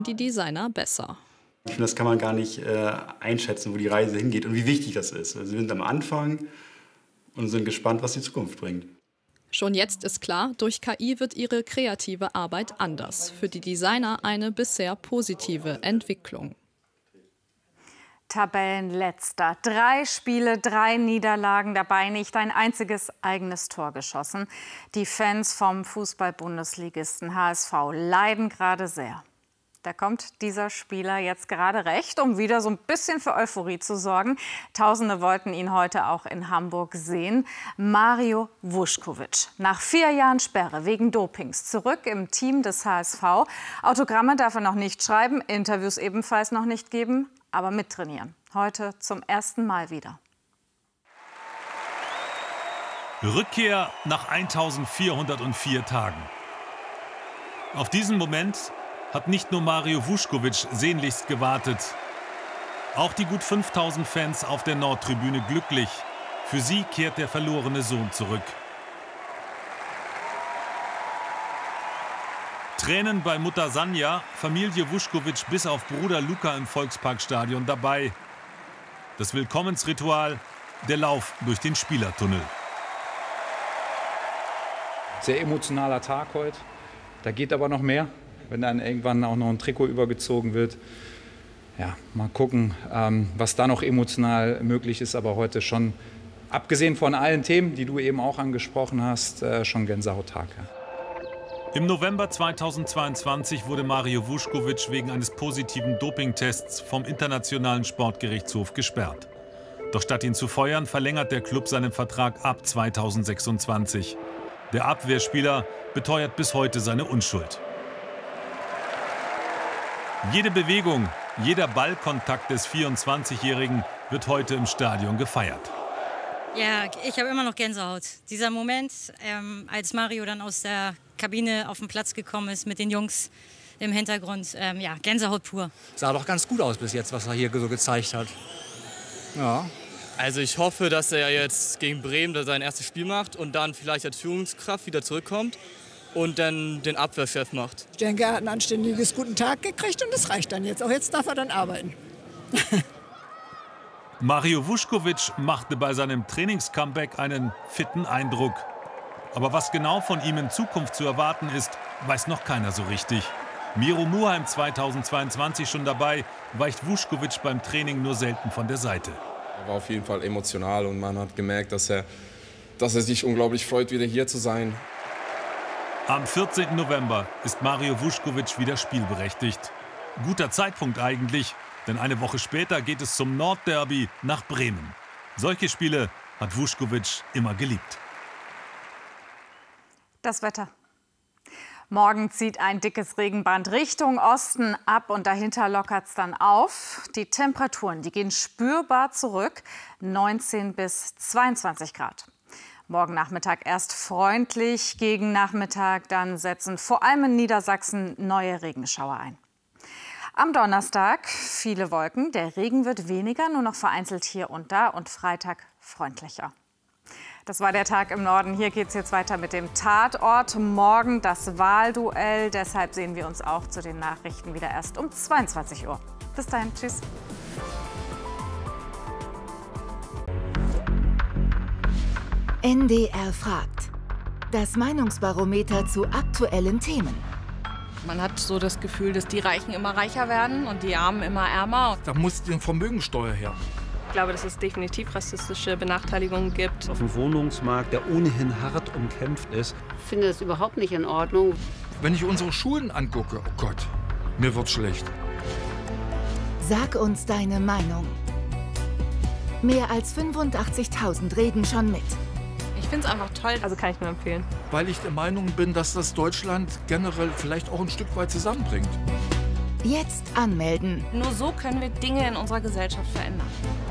die Designer besser. Ich finde, das kann man gar nicht einschätzen, wo die Reise hingeht und wie wichtig das ist. Also wir sind am Anfang und sind gespannt, was die Zukunft bringt. Schon jetzt ist klar, durch KI wird ihre kreative Arbeit anders. Für die Designer eine bisher positive Entwicklung. Tabellenletzter. 3 Spiele, 3 Niederlagen, dabei nicht ein einziges eigenes Tor geschossen. Die Fans vom Fußball-Bundesligisten HSV leiden gerade sehr. Da kommt dieser Spieler jetzt gerade recht, um wieder so ein bisschen für Euphorie zu sorgen. Tausende wollten ihn heute auch in Hamburg sehen. Mario Vuskovic. Nach 4 Jahren Sperre wegen Dopings zurück im Team des HSV. Autogramme darf er noch nicht schreiben, Interviews ebenfalls noch nicht geben, aber mittrainieren. Heute zum ersten Mal wieder. Rückkehr nach 1404 Tagen. Auf diesen Moment hat nicht nur Mario Vuskovic sehnlichst gewartet. Auch die gut 5000 Fans auf der Nordtribüne glücklich. Für sie kehrt der verlorene Sohn zurück. Tränen bei Mutter Sanja, Familie Vuskovic bis auf Bruder Luka im Volksparkstadion dabei. Das Willkommensritual, der Lauf durch den Spielertunnel. Sehr emotionaler Tag heute. Da geht aber noch mehr, wenn dann irgendwann auch noch ein Trikot übergezogen wird. Ja, mal gucken, was da noch emotional möglich ist. Aber heute schon, abgesehen von allen Themen, die du eben auch angesprochen hast, schon Gänsehaut-Tag. Ja. Im November 2022 wurde Mario Vuskovic wegen eines positiven Dopingtests vom Internationalen Sportgerichtshof gesperrt. Doch statt ihn zu feuern, verlängert der Klub seinen Vertrag ab 2026. Der Abwehrspieler beteuert bis heute seine Unschuld. Jede Bewegung, jeder Ballkontakt des 24-Jährigen wird heute im Stadion gefeiert. Ja, ich habe immer noch Gänsehaut. Dieser Moment, als Mario dann aus der Kabine auf den Platz gekommen ist mit den Jungs im Hintergrund, ja, Gänsehaut pur. Sah doch ganz gut aus bis jetzt, was er hier so gezeigt hat. Ja. Also ich hoffe, dass er jetzt gegen Bremen sein erstes Spiel macht und dann vielleicht als Führungskraft wieder zurückkommt und dann den Abwehrchef macht. Ich denke, er hat ein anständiges guten Tag gekriegt und das reicht dann jetzt. Auch jetzt darf er dann arbeiten. Mario Vuskovic machte bei seinem Trainingscomeback einen fitten Eindruck. Aber was genau von ihm in Zukunft zu erwarten ist, weiß noch keiner so richtig. Miro Muheim 2022 schon dabei, weicht Vuskovic beim Training nur selten von der Seite. Er war auf jeden Fall emotional und man hat gemerkt, dass er sich unglaublich freut, wieder hier zu sein. Am 14. November ist Mario Vuskovic wieder spielberechtigt. Guter Zeitpunkt eigentlich, denn eine Woche später geht es zum Nordderby nach Bremen. Solche Spiele hat Vuskovic immer geliebt. Das Wetter. Morgen zieht ein dickes Regenband Richtung Osten ab und dahinter lockert es dann auf. Die Temperaturen, die gehen spürbar zurück, 19 bis 22 Grad. Morgen Nachmittag erst freundlich, gegen Nachmittag dann setzen vor allem in Niedersachsen neue Regenschauer ein. Am Donnerstag viele Wolken, der Regen wird weniger, nur noch vereinzelt hier und da und Freitag freundlicher. Das war der Tag im Norden. Hier geht es jetzt weiter mit dem Tatort. Morgen das Wahlduell. Deshalb sehen wir uns auch zu den Nachrichten wieder erst um 22 Uhr. Bis dahin, tschüss. NDR fragt. Das Meinungsbarometer zu aktuellen Themen. Man hat so das Gefühl, dass die Reichen immer reicher werden und die Armen immer ärmer. Da muss die Vermögensteuer her. Ich glaube, dass es definitiv rassistische Benachteiligungen gibt. Auf dem Wohnungsmarkt, der ohnehin hart umkämpft ist. Ich finde das überhaupt nicht in Ordnung. Wenn ich unsere Schulen angucke, oh Gott, mir wird schlecht. Sag uns deine Meinung. Mehr als 85.000 reden schon mit. Ich finde es einfach toll, also kann ich nur empfehlen. Weil ich der Meinung bin, dass das Deutschland generell vielleicht auch ein Stück weit zusammenbringt. Jetzt anmelden. Nur so können wir Dinge in unserer Gesellschaft verändern.